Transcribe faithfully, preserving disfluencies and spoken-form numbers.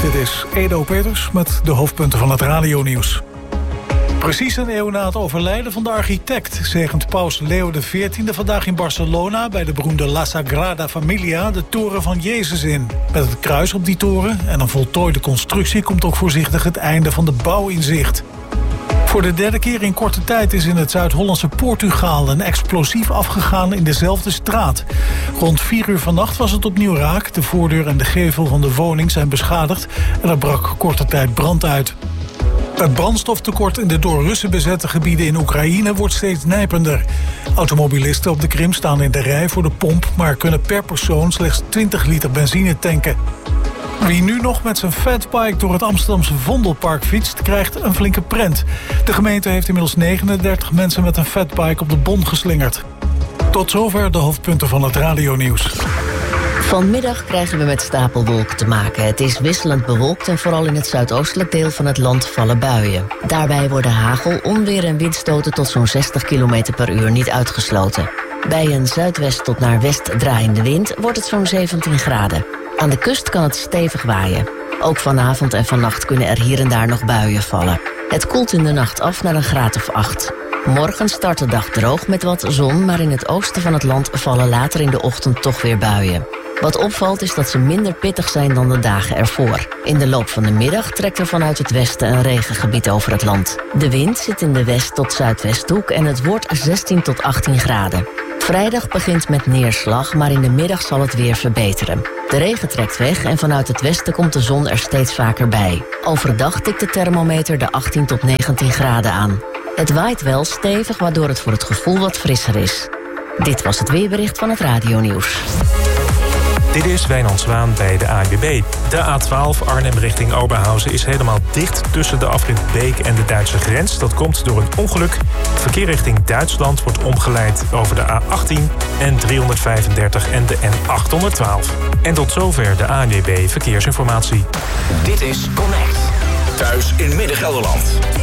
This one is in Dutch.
Dit is Edo Peters met de hoofdpunten van het radionieuws. Precies een eeuw na het overlijden van de architect zegent paus Leo de veertiende vandaag in Barcelona bij de beroemde La Sagrada Familia de toren van Jezus in. Met het kruis op die toren en een voltooide constructie komt ook voorzichtig het einde van de bouw in zicht. Voor de derde keer in korte tijd is in het Zuid-Hollandse Portugal een explosief afgegaan in dezelfde straat. Rond vier uur vannacht was het opnieuw raak. De voordeur en de gevel van de woning zijn beschadigd en er brak korte tijd brand uit. Het brandstoftekort in de door Russen bezette gebieden in Oekraïne wordt steeds nijpender. Automobilisten op de Krim staan in de rij voor de pomp, maar kunnen per persoon slechts twintig liter benzine tanken. Wie nu nog met zijn fatbike door het Amsterdamse Vondelpark fietst, krijgt een flinke prent. De gemeente heeft inmiddels negenendertig mensen met een fatbike op de bon geslingerd. Tot zover de hoofdpunten van het radionieuws. Vanmiddag krijgen we met stapelwolken te maken. Het is wisselend bewolkt en vooral in het zuidoostelijk deel van het land vallen buien. Daarbij worden hagel, onweer en windstoten tot zo'n zestig kilometer per uur niet uitgesloten. Bij een zuidwest tot naar west draaiende wind wordt het zo'n zeventien graden. Aan de kust kan het stevig waaien. Ook vanavond en vannacht kunnen er hier en daar nog buien vallen. Het koelt in de nacht af naar een graad of acht. Morgen start de dag droog met wat zon, maar in het oosten van het land vallen later in de ochtend toch weer buien. Wat opvalt is dat ze minder pittig zijn dan de dagen ervoor. In de loop van de middag trekt er vanuit het westen een regengebied over het land. De wind zit in de west- tot zuidwesthoek en het wordt zestien tot achttien graden. Vrijdag begint met neerslag, maar in de middag zal het weer verbeteren. De regen trekt weg en vanuit het westen komt de zon er steeds vaker bij. Overdag tikt de thermometer de achttien tot negentien graden aan. Het waait wel stevig, waardoor het voor het gevoel wat frisser is. Dit was het weerbericht van het radionieuws. Dit is Wijnand Zwaan bij de A N W B. De A twaalf Arnhem richting Oberhausen is helemaal dicht tussen de afrit Beek en de Duitse grens. Dat komt door een ongeluk. Verkeer richting Duitsland wordt omgeleid over de A achttien, N driehonderdvijfendertig en de N achthonderdtwaalf. En tot zover de A N W B Verkeersinformatie. Dit is Connect. Thuis in Midden-Gelderland.